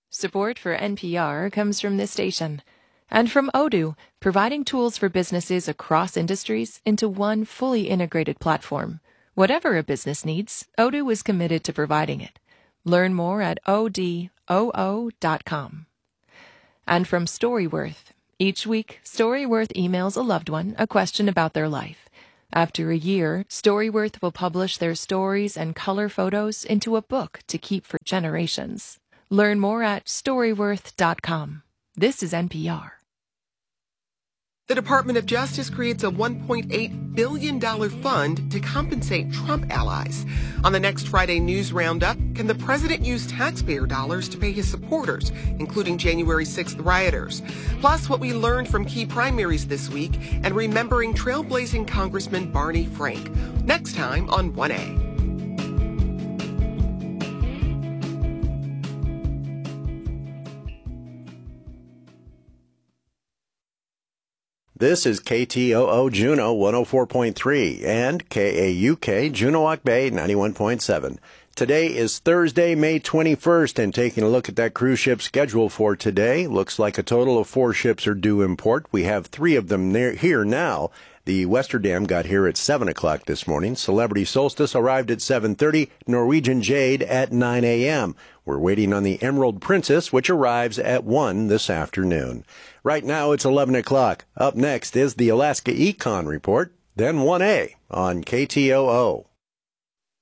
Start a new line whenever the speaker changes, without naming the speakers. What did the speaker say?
Support for NPR comes from this station and from Odoo, providing tools for businesses across industries into one fully integrated platform. Whatever a business needs, Odoo is committed to providing it. Learn more at odoo.com. And from Storyworth. Each week, Storyworth emails a loved one a question about their life. After a year, Storyworth will publish their stories and color photos into a book to keep for generations. Learn more at Storyworth.com. This is NPR.
The Department of Justice creates a $1.8 billion fund to compensate Trump allies. On the next Friday News Roundup, can the president use taxpayer dollars to pay his supporters, including January 6th rioters? Plus, what we learned from key primaries this week and remembering trailblazing Congressman Barney Frank. Next time on 1A.
This is KTOO Juneau 104.3 and KAUK Juneau Bay 91.7. Today is Thursday, May 21st, and taking a look at that cruise ship schedule for today, looks like a total of 4 ships are due in port. We have 3 of them here now. The Westerdam got here at 7 o'clock this morning. Celebrity Solstice arrived at 7:30. Norwegian Jade at 9 a.m. We're waiting on the Emerald Princess, which arrives at 1 this afternoon. Right now, it's 11 o'clock. Up next is the Alaska Econ Report, then 1A on KTOO.